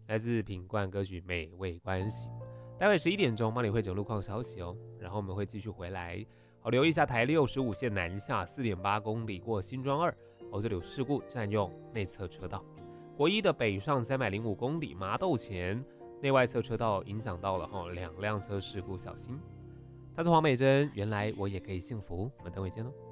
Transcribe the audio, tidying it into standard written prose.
来自品冠歌曲《美味关系》。待会11点钟帮你会整路况消息哦，然后我们会继续回来。好，留意一下台65线南下4.8公里过新庄2，这里有事故，占用内侧车道。国一的北上305公里麻豆前内外侧车道影响到了2辆车事故，小心。她是黄美珍，原来我也可以幸福。我们等会见喽。